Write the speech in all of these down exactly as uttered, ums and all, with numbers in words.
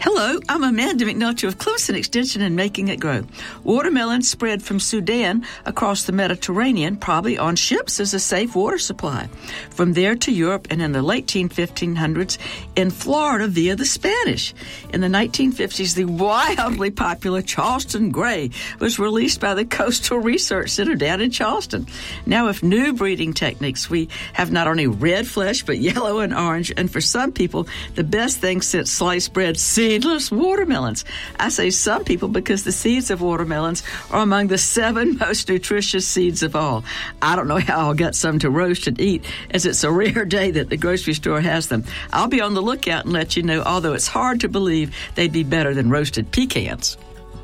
Hello, I'm Amanda McNulty of Clemson Extension and Making It Grow. Watermelons spread from Sudan across the Mediterranean, probably on ships as a safe water supply. From there to Europe and in the late fifteen hundreds in Florida via the Spanish. In the nineteen fifties, the wildly popular Charleston Gray was released by the Coastal Research Center down in Charleston. Now with new breeding techniques, we have not only red flesh, but yellow and orange, and for some people, the best thing since sliced bread, seedless watermelons. I say some people because the seeds of watermelons are among the seven most nutritious seeds of all. I don't know how I'll get some to roast and eat, as it's a rare day that the grocery store has them. I'll be on the lookout and let you know, although it's hard to believe they'd be better than roasted pecans.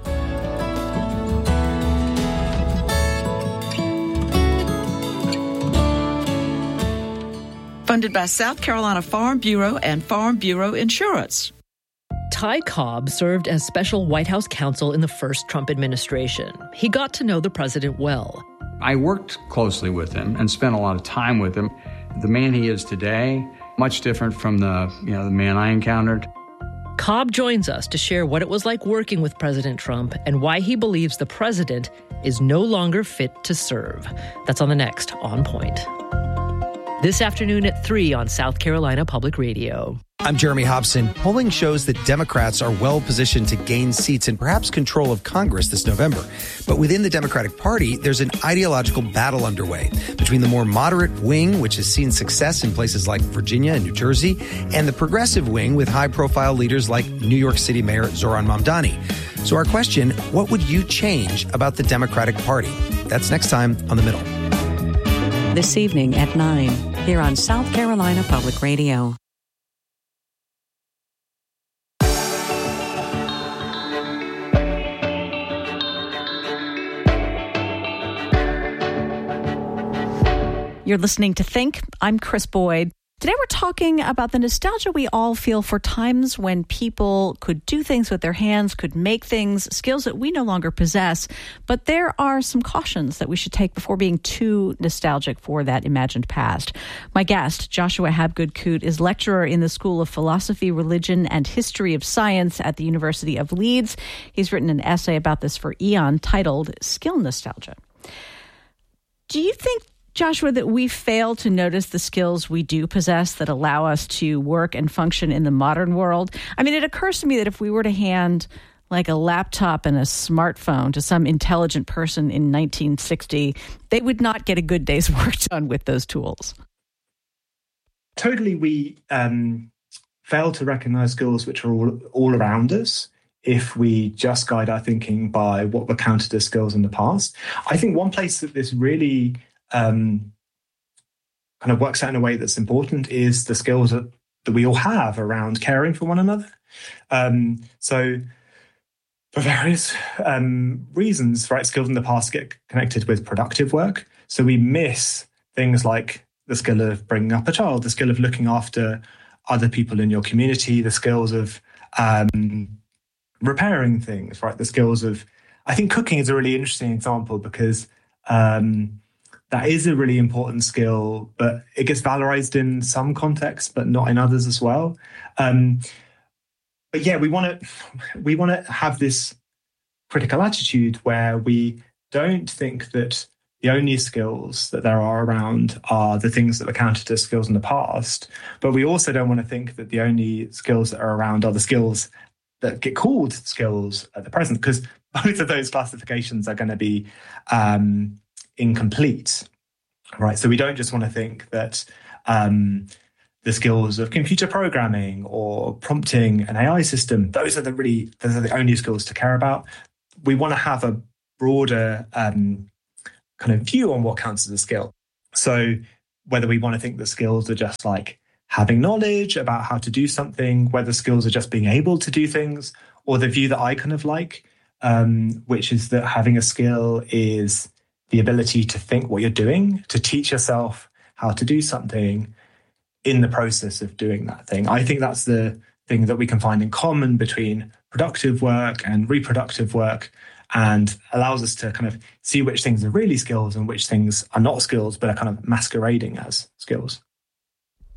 Funded by South Carolina Farm Bureau and Farm Bureau Insurance. Ty Cobb served as special White House counsel in the first Trump administration. He got to know the president well. I worked closely with him and spent a lot of time with him. The man he is today, much different from the, you know, the man I encountered. Cobb joins us to share what it was like working with President Trump and why he believes the president is no longer fit to serve. That's on the next On Point. This afternoon at three on South Carolina Public Radio. I'm Jeremy Hobson. Polling shows that Democrats are well positioned to gain seats and perhaps control of Congress this November. But within the Democratic Party, there's an ideological battle underway between the more moderate wing, which has seen success in places like Virginia and New Jersey, and the progressive wing with high-profile leaders like New York City Mayor Zohran Mamdani. So our question, what would you change about the Democratic Party? That's next time on The Middle. This evening at nine, here on South Carolina Public Radio. You're listening to Think. I'm Chris Boyd. Today we're talking about the nostalgia we all feel for times when people could do things with their hands, could make things, skills that we no longer possess. But there are some cautions that we should take before being too nostalgic for that imagined past. My guest, Joshua Habgood-Koot, is lecturer in the School of Philosophy, Religion, and History of Science at the University of Leeds. He's written an essay about this for Aeon titled Skill Nostalgia. Do you think, Joshua, that we fail to notice the skills we do possess that allow us to work and function in the modern world? I mean, it occurs to me that if we were to hand like a laptop and a smartphone to some intelligent person in nineteen sixty, they would not get a good day's work done with those tools. Totally, we um, fail to recognize skills which are all, all around us if we just guide our thinking by what were counted as skills in the past. I think one place that this really Um, kind of works out in a way that's important is the skills that, that we all have around caring for one another. Um, so for various um, reasons, right, skills in the past get connected with productive work. So we miss things like the skill of bringing up a child, the skill of looking after other people in your community, the skills of um, repairing things, right, the skills of, I think cooking is a really interesting example because um, that is a really important skill, but it gets valorized in some contexts, but not in others as well. Um, but yeah, we want to we want to have this critical attitude where we don't think that the only skills that there are around are the things that were counted as skills in the past, but we also don't want to think that the only skills that are around are the skills that get called skills at the present, because both of those classifications are going to be um, incomplete, right? So we don't just want to think that um, the skills of computer programming or prompting an A I system, those are the really, those are the only skills to care about. We want to have a broader um, kind of view on what counts as a skill. So whether we want to think that skills are just like having knowledge about how to do something, whether skills are just being able to do things, or the view that I kind of like, um, which is that having a skill is the ability to think what you're doing, to teach yourself how to do something in the process of doing that thing. I think that's the thing that we can find in common between productive work and reproductive work, and allows us to kind of see which things are really skills and which things are not skills, but are kind of masquerading as skills.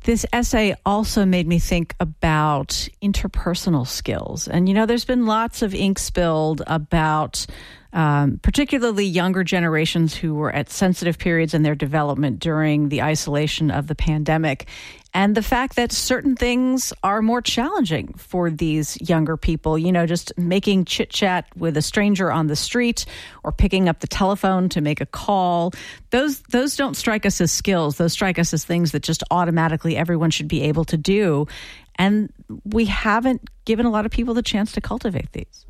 This essay also made me think about interpersonal skills. And, you know, there's been lots of ink spilled about um, particularly younger generations who were at sensitive periods in their development during the isolation of the pandemic. And the fact that certain things are more challenging for these younger people, you know, just making chit chat with a stranger on the street or picking up the telephone to make a call. Those those don't strike us as skills. Those strike us as things that just automatically everyone should be able to do. And we haven't given a lot of people the chance to cultivate these.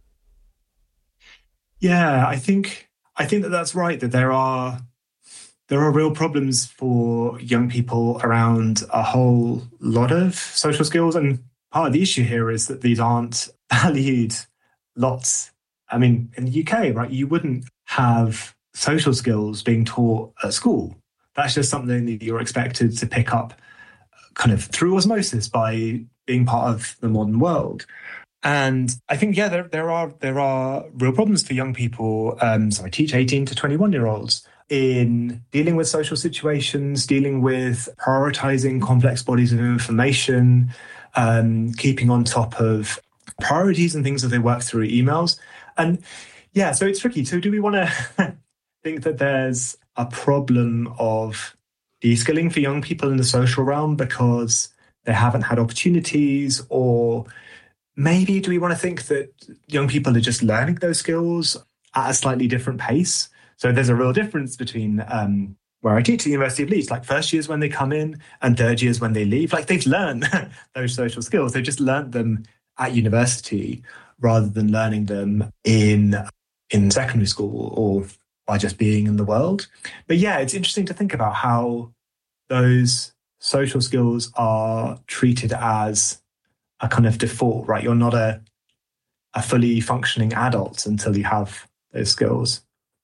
Yeah, I think I think that that's right, that there are there are real problems for young people around a whole lot of social skills. And part of the issue here is that these aren't valued lots. I mean, in the U K, right, you wouldn't have social skills being taught at school. That's just something that you're expected to pick up kind of through osmosis by being part of the modern world. And I think, yeah, there, there are there are real problems for young people. Um, so I teach eighteen to twenty-one year olds in dealing with social situations, dealing with prioritizing complex bodies of information, um, keeping on top of priorities and things as they work through emails. And yeah, so it's tricky. So do we want to think that there's a problem of de-skilling for young people in the social realm because they haven't had opportunities? Or maybe do we want to think that young people are just learning those skills at a slightly different pace? So there's a real difference between um, where I teach at the University of Leeds, like first years when they come in and third years when they leave. Like they've learned those social skills. They've just learned them at university rather than learning them in in secondary school or by just being in the world. But yeah, it's interesting to think about how those social skills are treated as a kind of default, right? You're not a a fully functioning adult until you have those skills.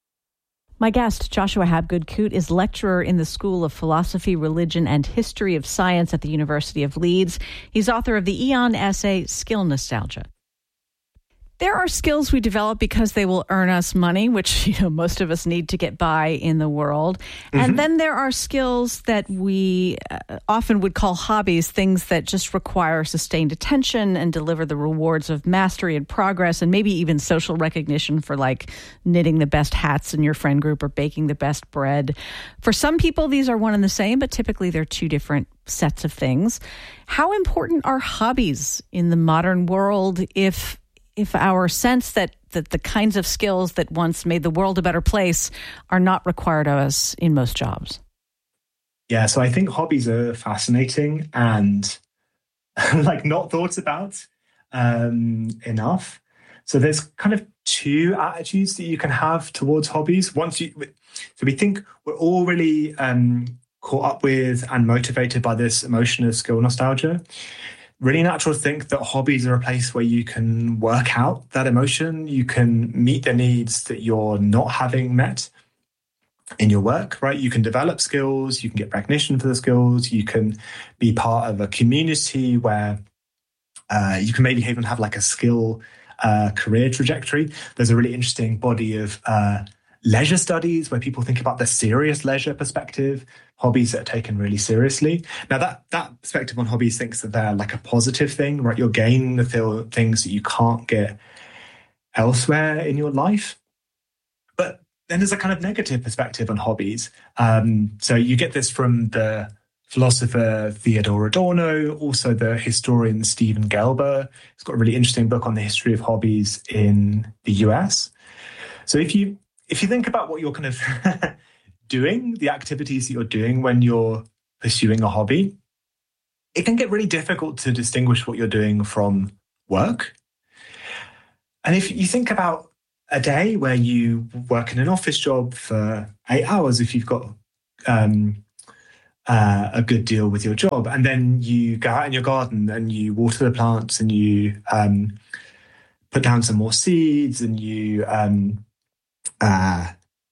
My guest, Joshua Habgood-Koot, is lecturer in the School of Philosophy, Religion, and History of Science at the University of Leeds. He's author of the Aeon essay, Skill Nostalgia. There are skills we develop because they will earn us money, which, you know, most of us need to get by in the world. Mm-hmm. And then there are skills that we uh, often would call hobbies, things that just require sustained attention and deliver the rewards of mastery and progress, and maybe even social recognition for like knitting the best hats in your friend group or baking the best bread. For some people, these are one and the same, but typically they're two different sets of things. How important are hobbies in the modern world if if our sense that, that the kinds of skills that once made the world a better place are not required of us in most jobs? Yeah, so I think hobbies are fascinating and like not thought about um, enough. So there's kind of two attitudes that you can have towards hobbies. Once you, so we think we're all really um, caught up with and motivated by this emotion of skill nostalgia. Really natural to think that hobbies are a place where you can work out that emotion, you can meet the needs that you're not having met in your work, right? You can develop skills, you can get recognition for the skills, you can be part of a community where uh, you can maybe even have like a skill uh, career trajectory. There's a really interesting body of uh, leisure studies where people think about the serious leisure perspective, hobbies that are taken really seriously. Now, that that perspective on hobbies thinks that they're like a positive thing, right? You're gaining the th- things that you can't get elsewhere in your life. But then there's a kind of negative perspective on hobbies. Um, so you get this from the philosopher Theodor Adorno, also the historian Stephen Gelber. He's got a really interesting book on the history of hobbies in the U S. So if you if you think about what you're kind of doing, the activities that you're doing when you're pursuing a hobby, it can get really difficult to distinguish what you're doing from work. And if you think about a day where you work in an office job for eight hours, if you've got um, uh, a good deal with your job, and then you go out in your garden and you water the plants and you um, put down some more seeds and you um, uh,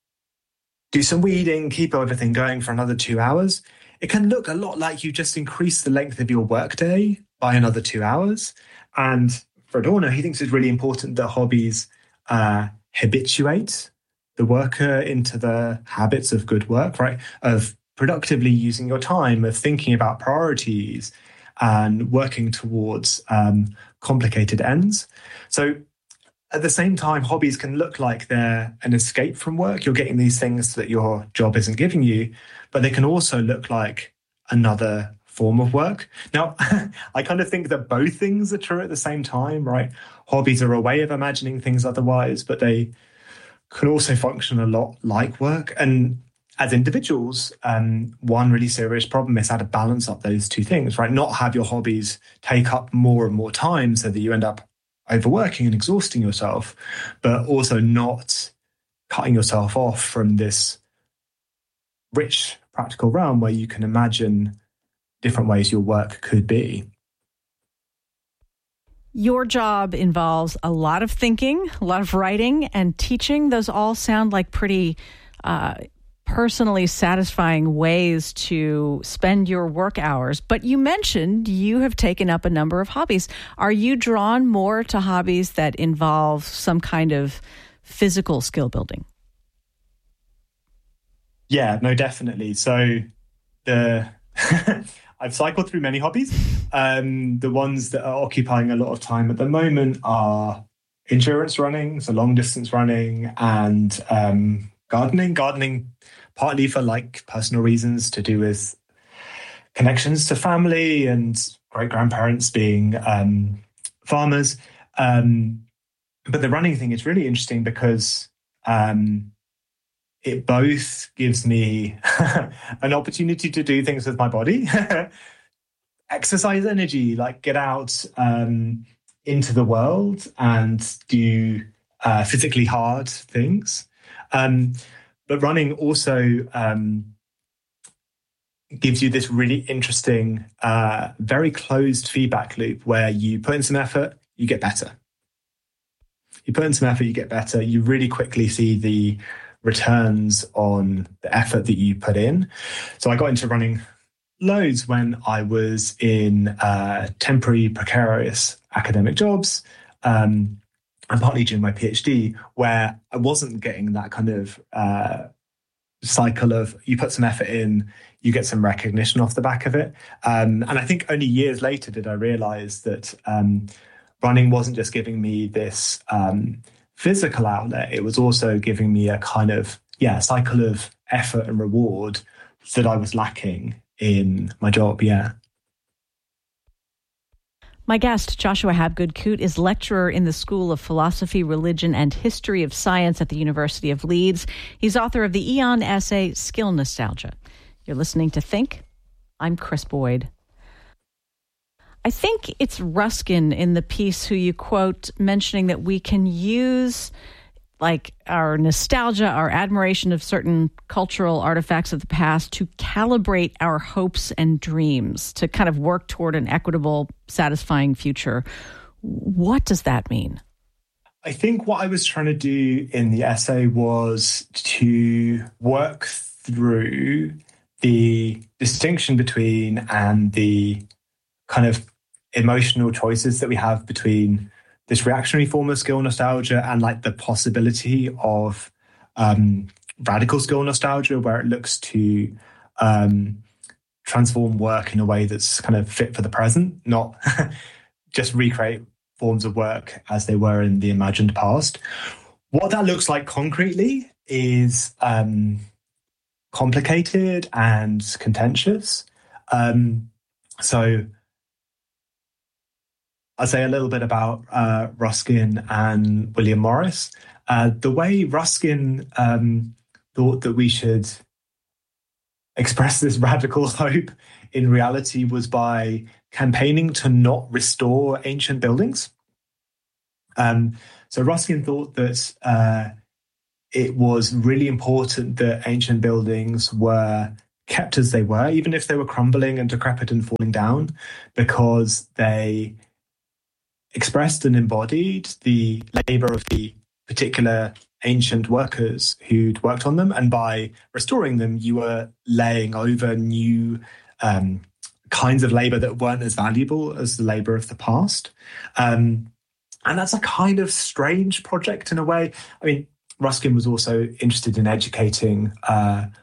do some weeding, keep everything going for another two hours, it can look a lot like you just increase the length of your workday by another two hours. And for Adorno, he thinks it's really important that hobbies uh, habituate the worker into the habits of good work, right? Of productively using your time, of thinking about priorities and working towards um, complicated ends. So at the same time, hobbies can look like they're an escape from work. You're getting these things that your job isn't giving you, but they can also look like another form of work. Now, I kind of think that both things are true at the same time, right? Hobbies are a way of imagining things otherwise, but they can also function a lot like work. And as individuals, um, one really serious problem is how to balance up those two things, right? Not have your hobbies take up more and more time so that you end up overworking and exhausting yourself, but also not cutting yourself off from this rich practical realm where you can imagine different ways your work could be. Your job involves a lot of thinking, a lot of writing, and teaching. Those all sound like pretty uh, personally satisfying ways to spend your work hours. But you mentioned you have taken up a number of hobbies. Are you drawn more to hobbies that involve some kind of physical skill building? Yeah, no, definitely. So the I've cycled through many hobbies. Um, the ones that are occupying a lot of time at the moment are endurance running, so long distance running, and um, gardening. Gardening partly for like personal reasons to do with connections to family and great-grandparents being um, farmers. Um, but the running thing is really interesting because um, it both gives me an opportunity to do things with my body, exercise energy, like get out um, into the world and do uh, physically hard things. Um, but running also um, gives you this really interesting, uh, very closed feedback loop where you put in some effort, you get better. You put in some effort, you get better. You really quickly see the returns on the effort that you put in. So I got into running loads when I was in uh, temporary, precarious academic jobs, um, and partly during my PhD, where I wasn't getting that kind of uh, cycle of you put some effort in, you get some recognition off the back of it. Um, and I think only years later did I realize that um, running wasn't just giving me this um, physical outlet, it was also giving me a kind of, yeah, cycle of effort and reward that I was lacking in my job, yeah. My guest, Joshua Habgood-Koot, is lecturer in the School of Philosophy, Religion, and History of Science at the University of Leeds. He's author of the Aeon essay, Skill Nostalgia. You're listening to Think. I'm Chris Boyd. I think it's Ruskin in the piece who you quote mentioning that we can use like our nostalgia, our admiration of certain cultural artifacts of the past to calibrate our hopes and dreams, to kind of work toward an equitable, satisfying future. What does that mean? I think what I was trying to do in the essay was to work through the distinction between and the kind of emotional choices that we have between this reactionary form of skill nostalgia and like the possibility of um, radical skill nostalgia, where it looks to um, transform work in a way that's kind of fit for the present, not just recreate forms of work as they were in the imagined past. What that looks like concretely is um, complicated and contentious. Um, so I'll say a little bit about uh, Ruskin and William Morris. Uh, the way Ruskin um, thought that we should express this radical hope in reality was by campaigning to not restore ancient buildings. Um, so Ruskin thought that uh, it was really important that ancient buildings were kept as they were, even if they were crumbling and decrepit and falling down, because they expressed and embodied the labor of the particular ancient workers who'd worked on them. And by restoring them, you were laying over new um, kinds of labor that weren't as valuable as the labor of the past. Um, and that's a kind of strange project in a way. I mean, Ruskin was also interested in educating uh,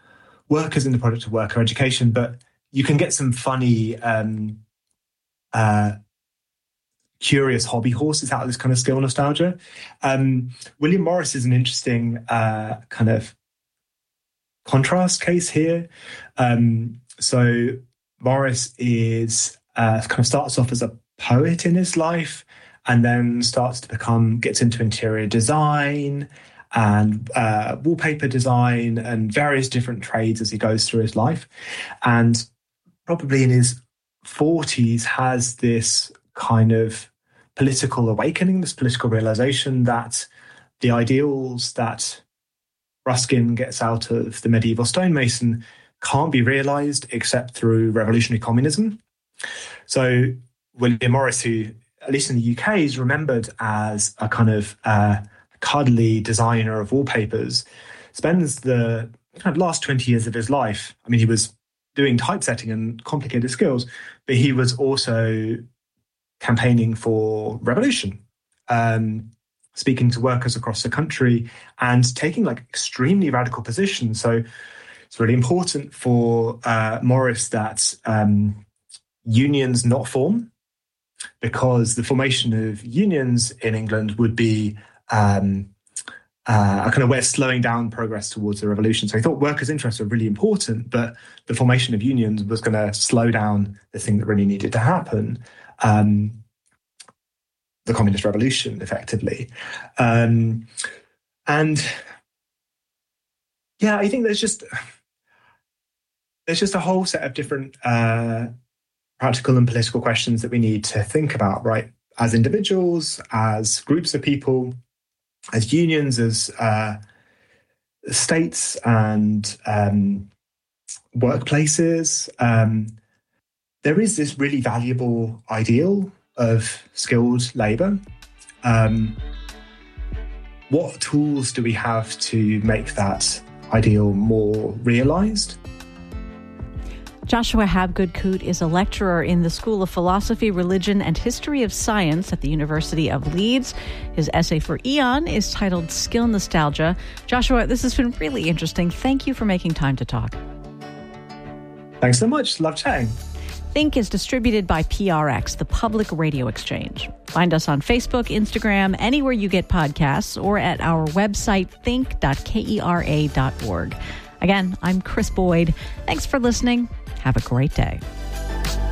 work isn't the product of work or education, but you can get some funny, um, uh, curious hobby horses out of this kind of skill nostalgia. Um, William Morris is an interesting uh, kind of contrast case here. Um, so Morris is uh, kind of starts off as a poet in his life, and then starts to become, gets into interior design and uh, wallpaper design and various different trades as he goes through his life. And probably in his forties has this kind of political awakening, this political realization that the ideals that Ruskin gets out of the medieval stonemason can't be realized except through revolutionary communism. So William Morris, who at least in the U K is remembered as a kind of uh, cuddly designer of wallpapers, spends the kind of last twenty years of his life, I mean, he was doing typesetting and complicated skills, but he was also campaigning for revolution, um, speaking to workers across the country and taking like extremely radical positions. So it's really important for uh, Morris that um, unions not form, because the formation of unions in England would be um, uh, a kind of way of slowing down progress towards the revolution. So he thought workers' interests were really important, but the formation of unions was going to slow down the thing that really needed to happen. Um, the communist revolution, effectively. Um, and yeah, I think there's just there's just a whole set of different uh, practical and political questions that we need to think about, right? As individuals, as groups of people, as unions, as uh, states and um, workplaces. Um, there is this really valuable ideal of skilled labour. Um, what tools do we have to make that ideal more realised? Joshua Habgood-Koot is a lecturer in the School of Philosophy, Religion and History of Science at the University of Leeds. His essay for Aeon is titled Skill Nostalgia. Joshua, this has been really interesting. Thank you for making time to talk. Thanks so much. Love chatting. Think is distributed by P R X, the Public Radio Exchange. Find us on Facebook, Instagram, anywhere you get podcasts, or at our website, think dot kera dot org. Again, I'm Chris Boyd. Thanks for listening. Have a great day.